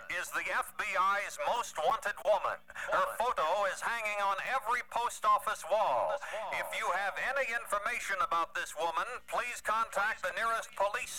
is the FBI's most wanted woman. Her photo is hanging on every post office wall. If you have any information about this woman, please contact the nearest police